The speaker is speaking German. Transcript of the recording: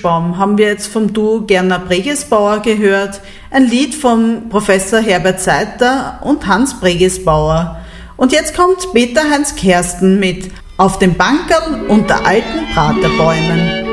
Kirschbaum haben wir jetzt vom Duo Gerner Bregesbauer gehört, ein Lied von Professor Herbert Seiter und Hans Bregesbauer. Und jetzt kommt Peter Heinz Kersten mit Auf dem Bankerl unter alten Praterbäumen.